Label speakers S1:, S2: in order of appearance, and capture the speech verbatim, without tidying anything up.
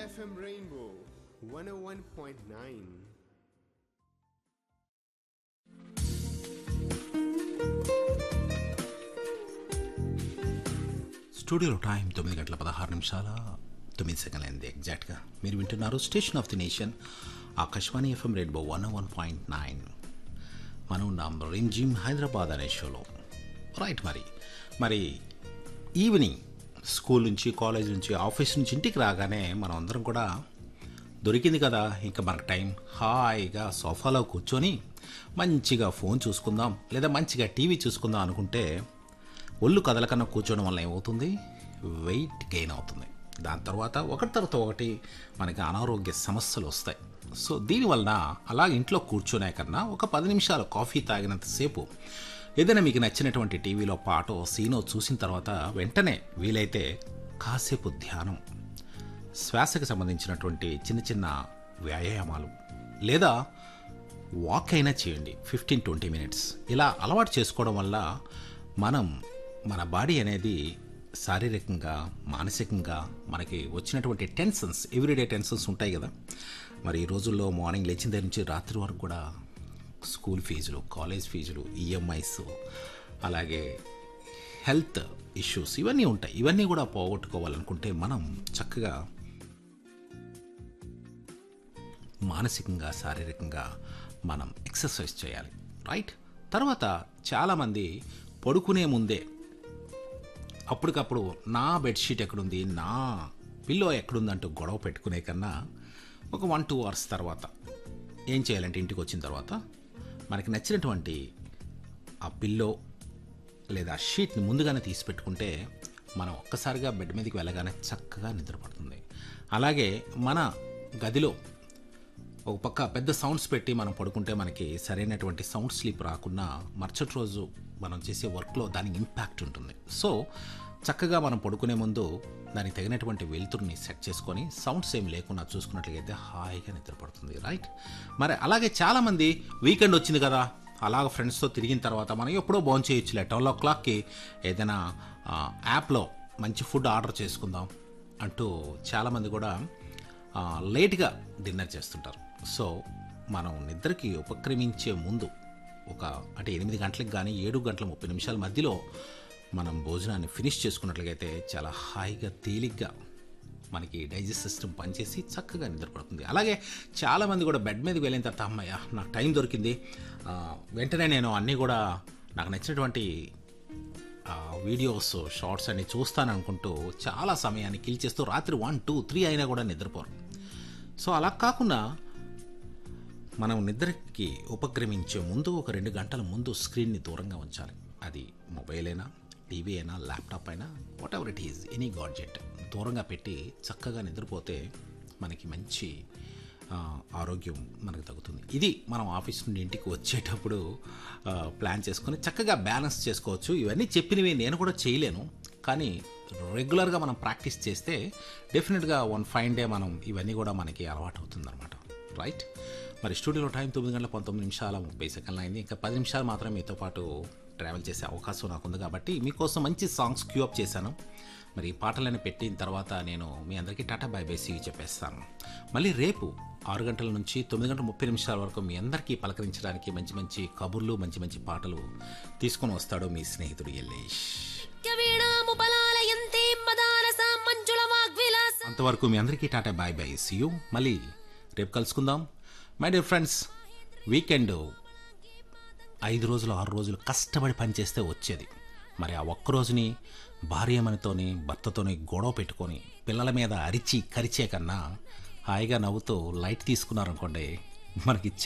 S1: F M Rainbow one oh one point nine.
S2: స్టూడియోలో time తొమ్మిది గంటల పదహారు నిమిషాల తొమ్మిది సెకండ్లు అయింది ఎగ్జాక్ట్గా. మీరు వింటున్నారు station of the nation Akashvani FM rainbow one one point nine. మనం ఉన్నాం రిమ్ జిమ్ హైదరాబాద్ అనే షోలో. రైట్, మరి మరి ఈవినింగ్ స్కూల్ నుంచి, కాలేజ్ నుంచి, ఆఫీస్ నుంచి ఇంటికి రాగానే మనం అందరం కూడా దొరికింది కదా ఇంకా మనకు టైం, హాయిగా సోఫాలో కూర్చొని మంచిగా ఫోన్ చూసుకుందాం లేదా మంచిగా టీవీ చూసుకుందాం అనుకుంటే ఒళ్ళు కదలకన్నా కూర్చోవడం వల్ల ఏమవుతుంది, వెయిట్ గెయిన్ అవుతుంది. దాని తర్వాత ఒకటి తర్వాత ఒకటి మనకి అనారోగ్య సమస్యలు వస్తాయి. సో దీనివలన అలా ఇంట్లో కూర్చునే కన్నా ఒక పది నిమిషాలు కాఫీ తాగినంతసేపు ఏదైనా మీకు నచ్చినటువంటి టీవీలో పాటో సీనో చూసిన తర్వాత వెంటనే వీలైతే కాసేపు ధ్యానం, శ్వాసకు సంబంధించినటువంటి చిన్న చిన్న వ్యాయామాలు లేదా వాక్ అయినా చేయండి ఫిఫ్టీన్ ట్వంటీ మినిట్స్. ఇలా అలవాటు చేసుకోవడం వల్ల మనం మన బాడీ అనేది శారీరకంగా, మానసికంగా మనకి వచ్చినటువంటి టెన్షన్స్, ఎవ్రీడే టెన్షన్స్ ఉంటాయి కదా. మరి ఈ రోజుల్లో మార్నింగ్ లేచిన దగ్గర నుంచి రాత్రి వరకు కూడా స్కూల్ ఫీజులు, కాలేజ్ ఫీజులు, ఈఎంఐస్, అలాగే హెల్త్ ఇష్యూస్ ఇవన్నీ ఉంటాయి. ఇవన్నీ కూడా పోగొట్టుకోవాలనుకుంటే మనం చక్కగా మానసికంగా, శారీరకంగా మనం ఎక్సర్సైజ్ చేయాలి. రైట్. తర్వాత చాలామంది పడుకునే ముందే అప్పటికప్పుడు నా బెడ్షీట్ ఎక్కడుంది, నా పిల్లో ఎక్కడుందంటూ గొడవ పెట్టుకునే కన్నా ఒక వన్ టూ అవర్స్ తర్వాత ఏం చేయాలంటే ఇంటికి వచ్చిన తర్వాత మనకి నచ్చినటువంటి ఆ పిల్లో లేదా షీట్ని ముందుగానే తీసి పెట్టుకుంటే మనం ఒక్కసారిగా బెడ్ మీదకి వెళ్ళగానే చక్కగా నిద్రపడుతుంది. అలాగే మన గదిలో ఒక పక్క పెద్ద సౌండ్స్ పెట్టి మనం పడుకుంటే మనకి సరైనటువంటి సౌండ్ స్లీప్ రాకుండా మరుసటి రోజు మనం చేసే వర్క్లో దానికి ఇంపాక్ట్ ఉంటుంది. సో చక్కగా మనం పడుకునే ముందు దానికి తగినటువంటి వెలుతురుని సెట్ చేసుకొని సౌండ్స్ ఏమి లేకుండా చూసుకున్నట్లయితే హాయిగా నిద్రపడుతుంది. రైట్. మరి అలాగే చాలామంది వీకెండ్ వచ్చింది కదా, అలాగ ఫ్రెండ్స్తో తిరిగిన తర్వాత మనం ఎప్పుడో భోజనం చేయొచ్చులే, ట్వెల్వ్ ఓ క్లాక్కి ఏదైనా యాప్లో మంచి ఫుడ్ ఆర్డర్ చేసుకుందాం అంటూ చాలామంది కూడా లేట్గా డిన్నర్ చేస్తుంటారు. సో మనం నిద్రకి ఉపక్రమించే ముందు ఒక అంటే ఎనిమిది గంటలకు కానీ ఏడు గంటల ముప్పై నిమిషాల మధ్యలో మనం భోజనాన్ని ఫినిష్ చేసుకున్నట్లయితే చాలా హాయిగా, తేలిగ్గా మనకి డైజెస్ట్ సిస్టమ్ పనిచేసి చక్కగా నిద్రపడుతుంది. అలాగే చాలామంది కూడా బెడ్ మీదకి వెళ్ళిన తర్వాత అమ్మయ్య నాకు టైం దొరికింది, వెంటనే నేను అన్నీ కూడా నాకు నచ్చినటువంటి వీడియోస్, షార్ట్స్ అన్ని చూస్తాను అనుకుంటూ చాలా సమయాన్ని కిల్ చేస్తూ రాత్రి వన్ టూ త్రీ అయినా కూడా నిద్రపోరు. సో అలా కాకుండా మనం నిద్రకి ఉపక్రమించే ముందు ఒక రెండు గంటల ముందు స్క్రీన్ని దూరంగా ఉంచాలి. అది మొబైల్ అయినా, టీవీ అయినా, ల్యాప్టాప్ అయినా, what ever it is, any gadget దూరంగా పెట్టి చక్కగా నిద్రపోతే మనకి మంచి ఆరోగ్యం మనకు తగ్గుతుంది. ఇది మనం ఆఫీస్ నుండి ఇంటికి వచ్చేటప్పుడు ప్లాన్ చేసుకొని చక్కగా బ్యాలెన్స్ చేసుకోవచ్చు. ఇవన్నీ చెప్పినవి నేను కూడా చేయలేను, కానీ రెగ్యులర్గా మనం ప్రాక్టీస్ చేస్తే డెఫినెట్గా వన్ ఫైన్ డే మనం ఇవన్నీ కూడా మనకి అలవాటు అవుతుంది అనమాట. రైట్. మరి స్టూడియోలో టైం తొమ్మిది గంటల పంతొమ్మిది నిమిషాల ముప్పై సెకండ్లు అయింది. ఇంకా పది నిమిషాలు మాత్రమే మీతో పాటు ట్రావెల్ చేసే అవకాశం నాకు ఉంది కాబట్టి మీకోసం మంచి సాంగ్స్ క్యూ అప్ చేశాను. మరి ఈ పాటలను పెట్టిన తర్వాత నేను మీ అందరికీ టాటా బై బై సీ చెప్పేస్తాను. మళ్ళీ రేపు ఆరు గంటల నుంచి తొమ్మిది గంటల ముప్పై నిమిషాల వరకు మీ అందరికీ పలకరించడానికి మంచి మంచి కబుర్లు, మంచి మంచి పాటలు తీసుకొని వస్తాడు మీ స్నేహితుడు ఎల్లేష్. అంతవరకు మీ అందరికీ tata bye bye see you. మళ్ళీ రేపు కలుసుకుందాం. మై డియర్ ఫ్రెండ్స్, వీకెండ్ ఐదు రోజులు ఆరు రోజులు కష్టపడి పనిచేస్తే వచ్చేది. మరి ఆ ఒక్కరోజుని భార్యమనితోని, భర్తతోని గొడవ పెట్టుకొని పిల్లల మీద అరిచి కరిచే కన్నా హాయిగా నవ్వుతూ లైట్ తీసుకున్నారనుకోండి, మనకి